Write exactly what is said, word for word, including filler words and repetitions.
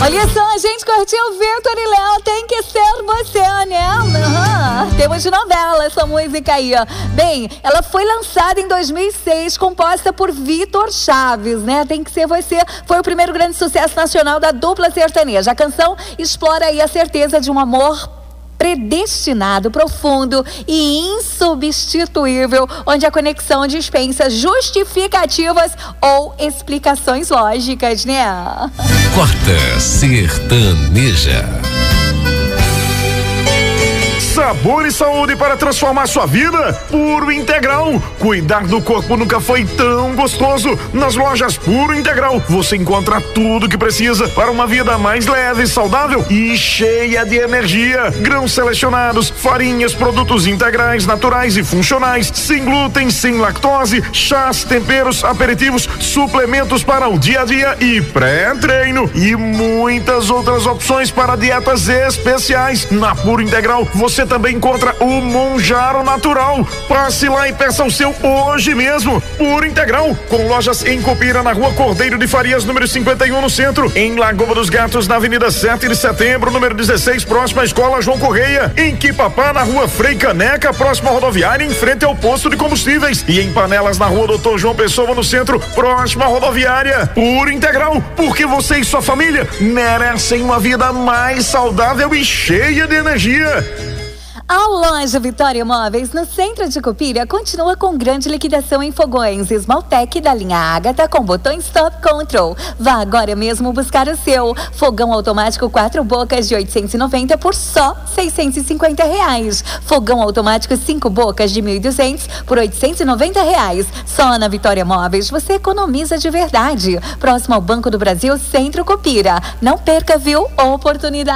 Olha só, a gente curtiu Vitor e Léo, tem que ser você, né? Uhum. Temos de novela essa música aí, ó. Bem, ela foi lançada em dois mil e seis, composta por Vitor Chaves, né? Tem que ser você. Foi o primeiro grande sucesso nacional da dupla sertaneja. A canção explora aí a certeza de um amor predestinado, profundo e insubstituível, onde a conexão dispensa justificativas ou explicações lógicas, né? Quarta Sertaneja. Sabor e saúde para transformar sua vida? Puro Integral. Cuidar do corpo nunca foi tão gostoso. Nas lojas Puro Integral você encontra tudo que precisa para uma vida mais leve, saudável e cheia de energia. Grãos selecionados, farinhas, produtos integrais, naturais e funcionais, sem glúten, sem lactose, chás, temperos, aperitivos, suplementos para o dia a dia e pré-treino e muitas outras opções para dietas especiais. Na Puro Integral você também encontra o Monjaro Natural. Passe lá e peça o seu hoje mesmo. Puro Integral, com lojas em Copira, na Rua Cordeiro de Farias, número cinquenta e um, no centro. Em Lagoa dos Gatos, na Avenida sete de Setembro, número dezesseis, próxima à Escola João Correia. Em Quipapá, na Rua Frei Caneca, próxima à rodoviária, em frente ao posto de combustíveis. E em Panelas, na Rua Doutor João Pessoa, no centro, próxima à rodoviária. Puro Integral, porque você e sua família merecem uma vida mais saudável e cheia de energia. A loja Vitória Móveis, no centro de Copira, continua com grande liquidação em fogões Esmaltec da linha Ágata com botões Top Control. Vá agora mesmo buscar o seu. Fogão automático quatro bocas de oitocentos e noventa por só seiscentos e cinquenta reais. Fogão automático cinco bocas de mil e duzentos por oitocentos e noventa reais. Só na Vitória Móveis você economiza de verdade. Próximo ao Banco do Brasil, Centro Copira. Não perca, viu? Oportunidade.